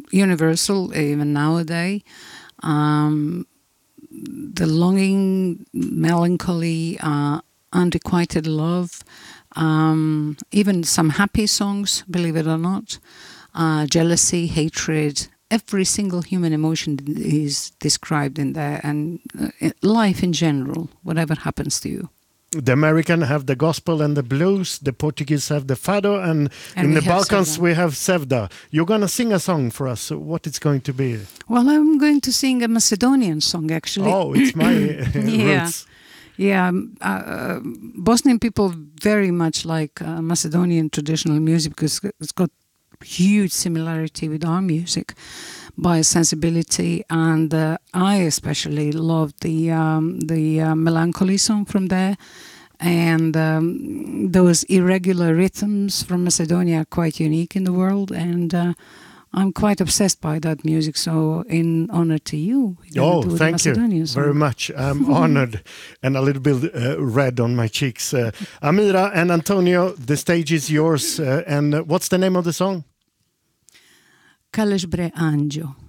universal even nowadays. The longing, melancholy, unrequited love, even some happy songs, believe it or not, jealousy, hatred. Every single human emotion is described in there, and life in general, whatever happens to you. The American have the gospel and the blues, the Portuguese have the fado, and in the Balkans we have sevda. You're going to sing a song for us. So what it's going to be? Well, I'm going to sing a Macedonian song, actually. Oh, it's my roots. Yeah, Bosnian people very much like Macedonian traditional music because it's got huge similarity with our music by sensibility, and I especially love the melancholy song from there, and those irregular rhythms from Macedonia are quite unique in the world, and I'm quite obsessed by that music. So in honor to you. Thank you very much. I'm honored and a little bit red on my cheeks. Amira and Antonio, the stage is yours. And what's the name of the song? Kaleš bre Anđo.